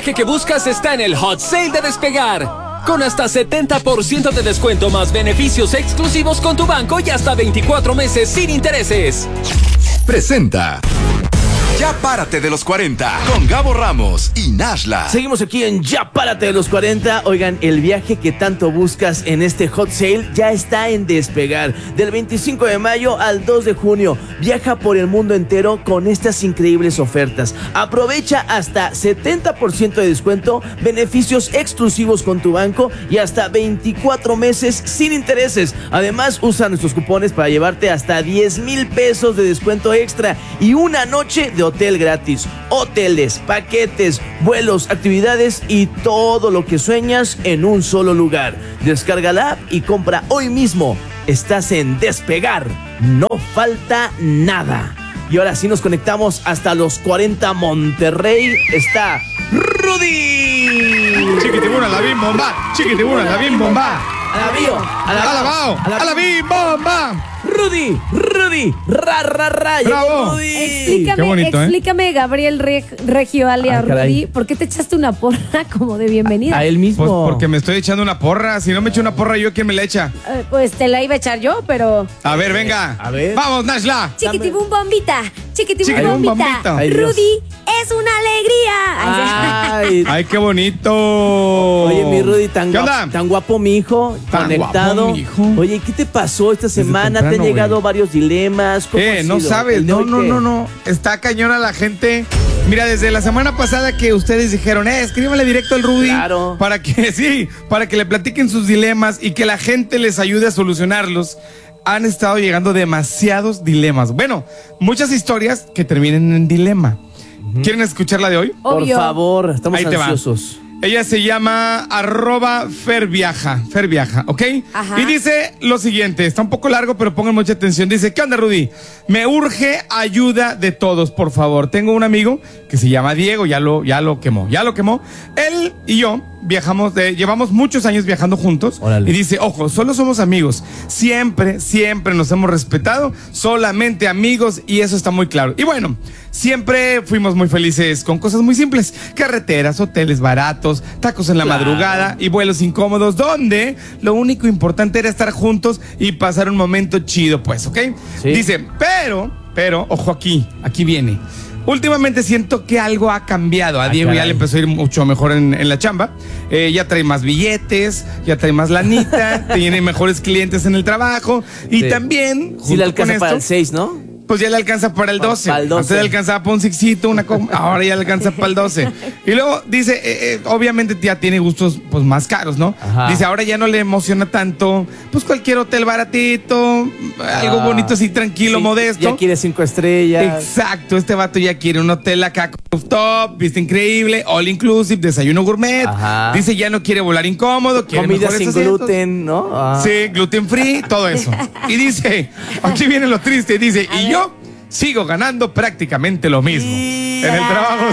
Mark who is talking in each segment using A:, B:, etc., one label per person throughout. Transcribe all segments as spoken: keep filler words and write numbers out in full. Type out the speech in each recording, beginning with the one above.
A: viaje que buscas está en el Hot Sale de Despegar. Con hasta setenta por ciento de descuento más beneficios exclusivos con tu banco y hasta veinticuatro meses sin intereses.
B: Presenta Ya Párate de los cuarenta con Gabo Ramos y Nashla.
C: Seguimos aquí en Ya Párate de los cuarenta. Oigan, el viaje que tanto buscas en este Hot Sale ya está en Despegar. Del veinticinco de mayo al dos de junio. Viaja por el mundo entero con estas increíbles ofertas. Aprovecha hasta setenta por ciento de descuento, beneficios exclusivos con tu banco y hasta veinticuatro meses sin intereses. Además, usa nuestros cupones para llevarte hasta diez mil pesos de descuento extra y una noche de hotel gratis. Hoteles, paquetes, vuelos, actividades y todo lo que sueñas en un solo lugar. Descarga la app y compra hoy mismo. Estás en Despegar. No falta nada. Y ahora sí nos conectamos hasta los cuarenta Monterrey. Está Rudy.
D: Chiquitibuna, la bim bomba. Chiquitibuna, la bim bomba.
C: Alabío,
D: Alabao, a la bim bomba.
C: Rudy, Rudy, ra, ra, ra.
D: Bravo.
C: Rudy.
E: Explícame,
D: Qué bonito, ¿eh?
E: explícame, Gabriel Reg- Regio Alia
C: Ah, caray.
E: Rudy, ¿por qué te echaste una porra como de bienvenida?
C: A él mismo.
D: Pues porque me estoy echando una porra. Si no me echo una porra, ¿yo quién me la echa?
E: Eh, pues te la iba a echar yo, pero...
D: A ver, venga.
C: A ver.
D: Vamos, Nashla.
E: Chiquitibum bombita, chiquitibum
D: Chiquitibum
E: bombita.
D: bombita.
C: Ay, Dios.
E: Rudy es una alegría. Ay,
C: Ay,
D: Ay, qué bonito.
C: oye, mi Rudy, tan,
D: ¿Qué
C: guapo,
D: onda?
C: tan guapo mi hijo,
D: Tan
C: conectado.
D: guapo, mijo.
C: Oye, ¿qué te pasó esta
D: Desde
C: semana? ¿Te han
D: temprano,
C: llegado
D: güey.
C: varios dilemas? ¿Cómo
D: Eh,
C: ha
D: no
C: sido?
D: sabes,
C: ¿El de
D: no,
C: hoy
D: no,
C: qué?
D: no, no. Está cañona la gente. Mira, desde la semana pasada que ustedes dijeron, eh, escríbanle directo al Rudy.
C: Claro.
D: Para que, sí, para que le platiquen sus dilemas y que la gente les ayude a solucionarlos. Han estado llegando demasiados dilemas. Bueno, muchas historias que terminen en dilema. ¿Quieren escuchar la de hoy?
C: Por
E: Obvio.
C: favor, estamos
D: Ahí te va.
C: ansiosos.
D: Ella se llama arroba Ferviaja, Ferviaja, ¿ok?
E: Ajá.
D: Y dice lo siguiente, está un poco largo, pero pongan mucha atención. Dice, ¿qué onda, Rudy? Me urge ayuda de todos, por favor. Tengo un amigo que se llama Diego, ya lo, ya lo quemó, ya lo quemó. Él y yo viajamos, de, llevamos muchos años viajando juntos.
C: Órale.
D: Y dice, ojo, solo somos amigos. Siempre, siempre nos hemos respetado, solamente amigos, y eso está muy claro. Y bueno, siempre fuimos muy felices con cosas muy simples. Carreteras, hoteles baratos, tacos en la
C: Claro.
D: madrugada y vuelos incómodos, donde lo único importante era estar juntos y pasar un momento chido, pues, ¿ok?
C: Sí.
D: Dice, pero, pero, ojo aquí, aquí viene. Últimamente siento que algo ha cambiado. A
C: Ah,
D: Diego ya
C: caray.
D: le empezó a ir mucho mejor en, en la chamba. Eh, ya trae más billetes, ya trae más lanita, tiene mejores clientes en el trabajo. Y
C: Sí. Sí
D: también,
C: le
D: junto
C: alcanza
D: con
C: para el
D: esto,
C: seis, ¿no?
D: pues ya le alcanza para el
C: Pa-
D: doce.
C: para el doce.
D: Antes le alcanzaba para un sixito, una co- ahora ya le alcanza para el doce. Y luego dice, eh, eh, obviamente ya tiene gustos pues más caros, ¿no?
C: Ajá.
D: Dice, ahora ya no le emociona tanto, pues cualquier hotel baratito, algo
C: Ah,
D: bonito así, tranquilo,
C: sí,
D: modesto.
C: Ya quiere cinco estrellas.
D: Exacto, este vato ya quiere un hotel acá con rooftop, vista increíble, all inclusive, desayuno gourmet.
C: Ajá.
D: Dice, ya no quiere volar incómodo, quiere
C: Comida
D: mejores
C: sin
D: asientos.
C: gluten, ¿no? Ah.
D: Sí, gluten free, todo eso. Y dice, aquí viene lo triste, dice, y yo sigo ganando prácticamente lo mismo.
C: Y-
D: En el trabajo,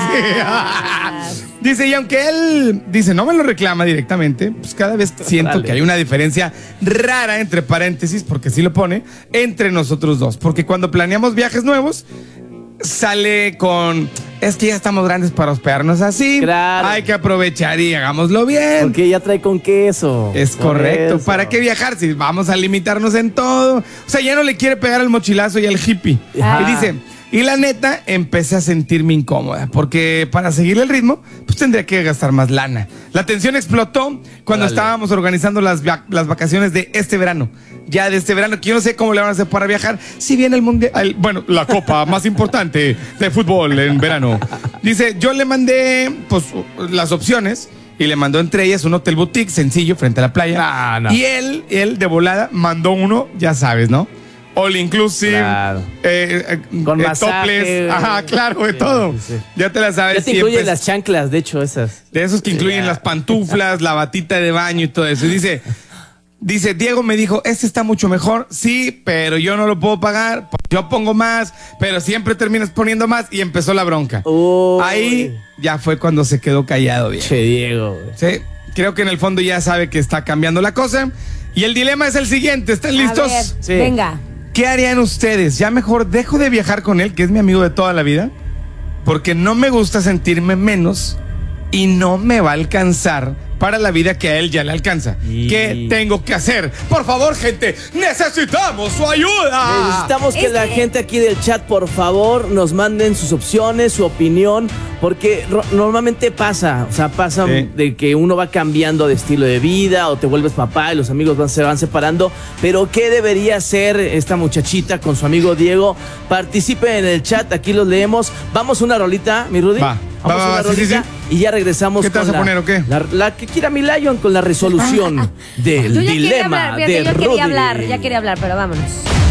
D: sí. Dice, y aunque él, dice, no me lo reclama directamente, pues cada vez siento
C: Órale.
D: que hay una diferencia rara, entre paréntesis, porque sí lo pone, entre nosotros dos. Porque cuando planeamos viajes nuevos, sale con, es que ya estamos grandes para hospedarnos así.
C: Claro.
D: Hay que aprovechar y hagámoslo bien.
C: Porque ya trae con queso.
D: Es
C: Por
D: correcto.
C: eso.
D: ¿Para qué viajar si vamos a limitarnos en todo? O sea, ya no le quiere pegar el mochilazo y al hippie.
C: Ajá.
D: Y dice, y la neta, empecé a sentirme incómoda, porque para seguir el ritmo, pues tendría que gastar más lana. La tensión explotó cuando
C: Órale.
D: estábamos organizando las, va- las vacaciones de este verano. Ya de este verano, que yo no sé cómo le van a hacer para viajar. Si viene el mundial, el- bueno, la copa más importante de fútbol en verano. Dice, yo le mandé, pues, las opciones. Y le mandó entre ellas un hotel boutique sencillo frente a la playa.
C: Ah, no.
D: Y él, él de volada, mandó uno, ya sabes, ¿no? All inclusive,
C: Claro.
D: eh, eh,
C: Con
D: eh,
C: masaje.
D: topless, ajá, claro, de
C: Sí,
D: todo.
C: sí, sí.
D: Ya te la sabes.
C: Ya te
D: y
C: incluyen
D: empe-
C: las chanclas, de hecho, esas.
D: de esos que incluyen
C: ya.
D: las pantuflas, la batita de baño y todo eso. Y dice, dice, Diego me dijo, este está mucho mejor, sí, pero yo no lo puedo pagar, yo pongo más, pero siempre terminas poniendo más, y empezó la bronca.
C: Uy.
D: Ahí ya fue cuando se quedó callado bien.
C: Che, Diego, güey.
D: Sí, creo que en el fondo ya sabe que está cambiando la cosa. Y el dilema es el siguiente, ¿están
E: A
D: listos?
E: ver,
C: Sí.
E: venga.
D: ¿Qué harían ustedes? Ya mejor dejo de viajar con él, que es mi amigo de toda la vida, porque no me gusta sentirme menos y no me va a alcanzar para la vida que a él ya le alcanza.
C: Y...
D: ¿Qué tengo que hacer? Por favor, gente, necesitamos su ayuda.
C: Necesitamos que
E: Es
C: la
E: que-
C: gente aquí del chat, por favor, nos manden sus opciones, su opinión, porque ro- normalmente pasa, o sea, pasa
D: Sí.
C: de que uno va cambiando de estilo de vida o te vuelves papá y los amigos van, se van separando, pero ¿qué debería hacer esta muchachita con su amigo Diego? Participen en el chat, aquí los leemos. Vamos a una rolita, mi Rudy.
D: Va,
C: Vamos
D: va,
C: a
D: va,
C: una
D: sí, sí,
C: rolita
D: sí.
C: y ya regresamos.
D: ¿Qué te
C: con
D: vas a
C: la-
D: poner o qué?
C: La, la que quiera mi Lion con la resolución del
E: Yo ya quería
C: dilema
E: hablar, fíjate,
C: de
E: yo quería
C: Rudy.
E: hablar, ya quería hablar, pero vámonos.